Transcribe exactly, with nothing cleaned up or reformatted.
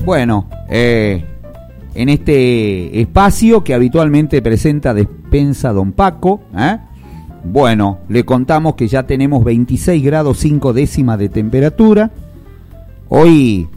Bueno, eh, en este espacio que habitualmente presenta Despensa Don Paco, ¿eh? Bueno, le contamos que ya tenemos veintiséis grados cinco décimas de temperatura. Hoy